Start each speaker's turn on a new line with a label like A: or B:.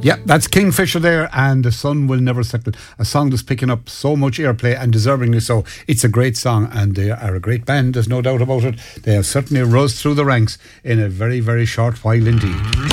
A: Yeah, that's Kingfisher there, and The Sun Will Never Settle, a song that's picking up so much airplay, and deservingly so. It's a great song, and they are a great band, there's no doubt about it. They have certainly rose through the ranks in a very, very short while indeed.